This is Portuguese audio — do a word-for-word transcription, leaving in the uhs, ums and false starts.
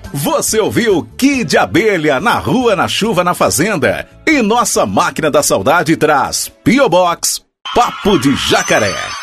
Você ouviu Kid Abelha na Rua, na Chuva, na Fazenda. E nossa máquina da saudade traz P O Box Papo de Jacaré.